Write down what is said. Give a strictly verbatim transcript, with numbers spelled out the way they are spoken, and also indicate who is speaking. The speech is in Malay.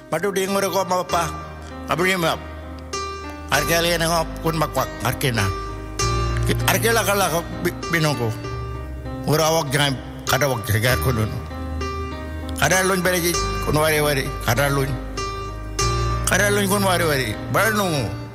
Speaker 1: Padu di ngoro ko mapa. Abri map. Arkele na ngop kun makwak arkena. Arkela kala ko binongko. Ura awak jangan kada wak jaga kunun. Kada lun bere kun wari wari. Kada lun. Kada lun kun wari wari. Barnu.